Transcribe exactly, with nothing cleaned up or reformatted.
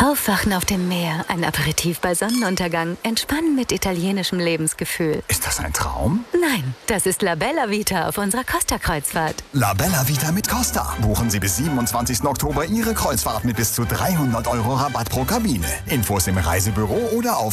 Aufwachen auf dem Meer, ein Aperitif bei Sonnenuntergang, entspannen mit italienischem Lebensgefühl. Ist das ein Traum? Nein, das ist La Bella Vita auf unserer Costa-Kreuzfahrt. La Bella Vita mit Costa. Buchen Sie bis siebenundzwanzigsten Oktober Ihre Kreuzfahrt mit bis zu dreihundert Euro Rabatt pro Kabine. Infos im Reisebüro oder auf